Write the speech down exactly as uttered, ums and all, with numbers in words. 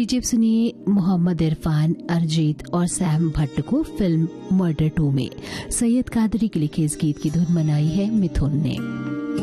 लीजिए सुनिए मोहम्मद इरफान, अरिजीत और सैम भट्ट को फिल्म मर्डर टू में सैयद कादरी के लिखे इस गीत की धुन बनाई है मिथुन ने।